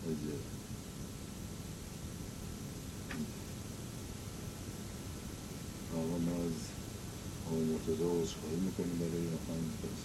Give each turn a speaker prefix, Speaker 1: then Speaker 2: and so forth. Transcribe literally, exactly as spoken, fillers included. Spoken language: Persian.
Speaker 1: از آقا ما از آقای مرتضی عذرخواهی میکنیم برای آهنگ